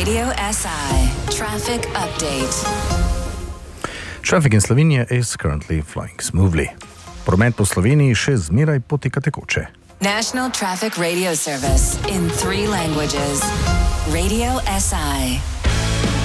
Radio SI Traffic Update. Traffic in Slovenia is currently flying smoothly. Promet po Sloveniji še zmeraj poteka tekoče. National Traffic Radio Service in 3 languages. Radio SI.